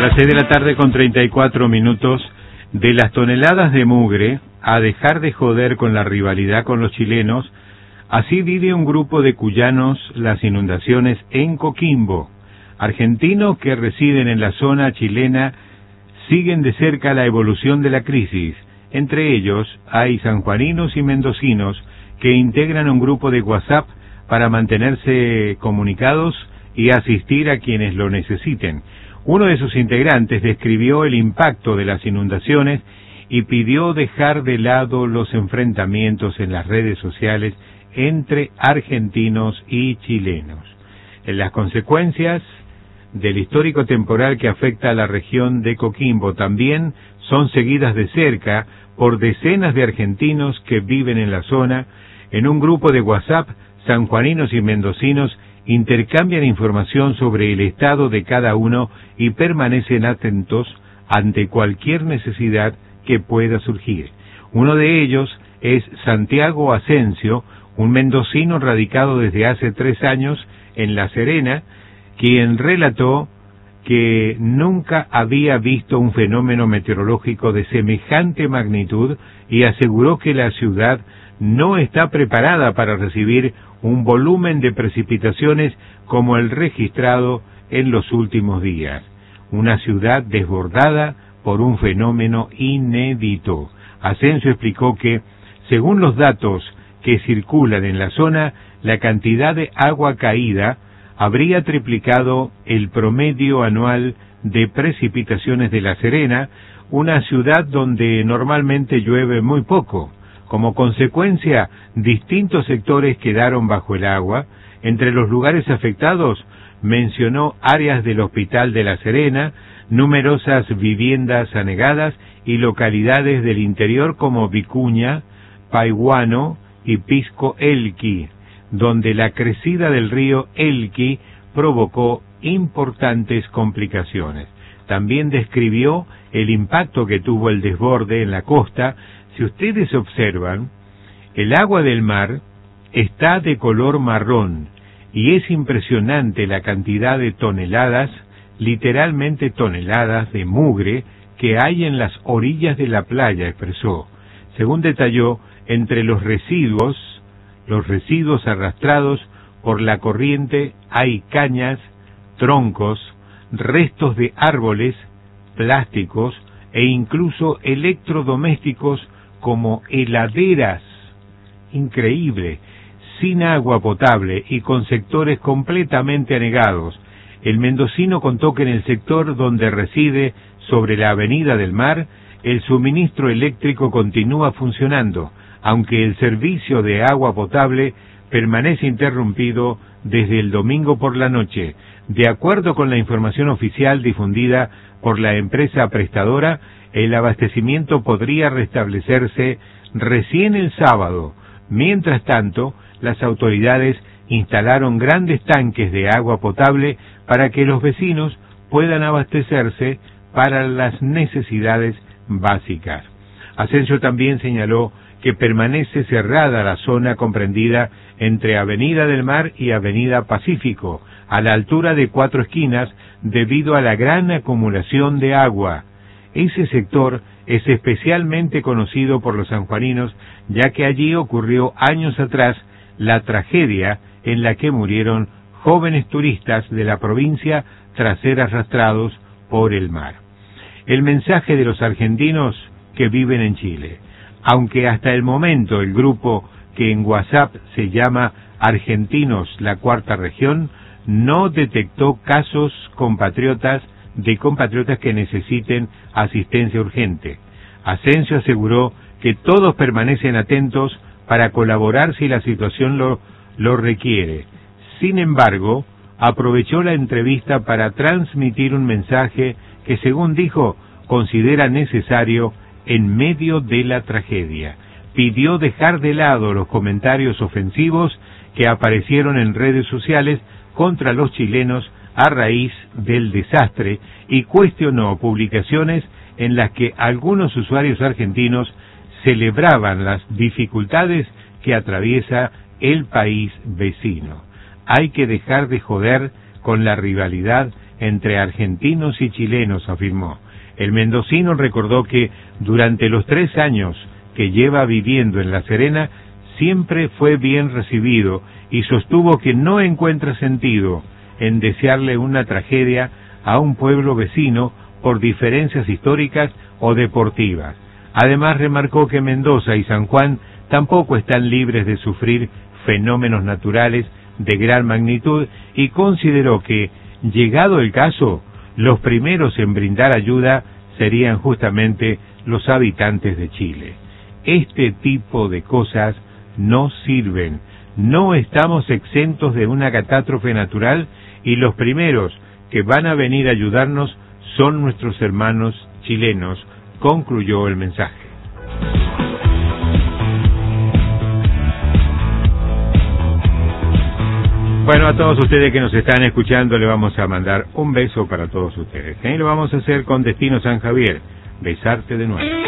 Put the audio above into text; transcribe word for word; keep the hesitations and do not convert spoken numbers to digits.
las seis de la tarde con treinta y cuatro minutos, de las toneladas de mugre a dejar de joder con la rivalidad con los chilenos, así vive un grupo de cuyanos las inundaciones en Coquimbo. Argentinos que residen en la zona chilena siguen de cerca la evolución de la crisis. Entre ellos hay sanjuaninos y mendocinos que integran un grupo de WhatsApp para mantenerse comunicados y asistir a quienes lo necesiten. Uno de sus integrantes describió el impacto de las inundaciones y pidió dejar de lado los enfrentamientos en las redes sociales entre argentinos y chilenos. En las consecuencias del histórico temporal que afecta a la región de Coquimbo también son seguidas de cerca por decenas de argentinos que viven en la zona. En un grupo de WhatsApp, sanjuaninos y mendocinos intercambian información sobre el estado de cada uno y permanecen atentos ante cualquier necesidad que pueda surgir. Uno de ellos es Santiago Asensio, un mendocino radicado desde hace tres años en La Serena, quien relató que nunca había visto un fenómeno meteorológico de semejante magnitud y aseguró que la ciudad no está preparada para recibir un volumen de precipitaciones como el registrado en los últimos días. Una ciudad desbordada por un fenómeno inédito. Asensio explicó que, según los datos que circulan en la zona, la cantidad de agua caída habría triplicado el promedio anual de precipitaciones de La Serena, una ciudad donde normalmente llueve muy poco. Como consecuencia, distintos sectores quedaron bajo el agua. Entre los lugares afectados, mencionó áreas del Hospital de La Serena, numerosas viviendas anegadas y localidades del interior como Vicuña, Paihuano y Pisco Elqui, donde la crecida del río Elqui provocó importantes complicaciones. También describió el impacto que tuvo el desborde en la costa. Si ustedes observan, el agua del mar está de color marrón y es impresionante la cantidad de toneladas, literalmente toneladas de mugre que hay en las orillas de la playa, expresó. Según detalló, entre los residuos, los residuos arrastrados por la corriente hay cañas, troncos, restos de árboles, plásticos e incluso electrodomésticos como heladeras. Increíble, sin agua potable y con sectores completamente anegados. El mendocino contó que en el sector donde reside, sobre la Avenida del Mar, el suministro eléctrico continúa funcionando, aunque el servicio de agua potable permanece interrumpido desde el domingo por la noche. De acuerdo con la información oficial difundida por la empresa prestadora, el abastecimiento podría restablecerse recién el sábado. Mientras tanto, las autoridades instalaron grandes tanques de agua potable para que los vecinos puedan abastecerse para las necesidades básicas. Asensio también señaló que permanece cerrada la zona comprendida entre Avenida del Mar y Avenida Pacífico, a la altura de Cuatro Esquinas, debido a la gran acumulación de agua. Ese sector es especialmente conocido por los sanjuaninos, ya que allí ocurrió años atrás la tragedia en la que murieron jóvenes turistas de la provincia tras ser arrastrados por el mar. El mensaje de los argentinos que viven en Chile. Aunque hasta el momento el grupo que en WhatsApp se llama Argentinos la Cuarta Región no detectó casos compatriotas de compatriotas que necesiten asistencia urgente. Asensio aseguró que todos permanecen atentos para colaborar si la situación lo, lo requiere. Sin embargo, aprovechó la entrevista para transmitir un mensaje que, según dijo, considera necesario en medio de la tragedia. Pidió dejar de lado los comentarios ofensivos que aparecieron en redes sociales contra los chilenos a raíz del desastre y cuestionó publicaciones en las que algunos usuarios argentinos celebraban las dificultades que atraviesa el país vecino. Hay que dejar de joder con la rivalidad entre argentinos y chilenos, afirmó. El mendocino recordó que durante los tres años que lleva viviendo en La Serena siempre fue bien recibido y sostuvo que no encuentra sentido en desearle una tragedia a un pueblo vecino por diferencias históricas o deportivas. Además remarcó que Mendoza y San Juan tampoco están libres de sufrir fenómenos naturales de gran magnitud y consideró que, llegado el caso, los primeros en brindar ayuda serían justamente los habitantes de Chile. Este tipo de cosas no sirven. No estamos exentos de una catástrofe natural y los primeros que van a venir a ayudarnos son nuestros hermanos chilenos, concluyó el mensaje. Bueno, a todos ustedes que nos están escuchando le vamos a mandar un beso para todos ustedes. ¿eh? Lo vamos a hacer con Destino San Javier, besarte de nuevo.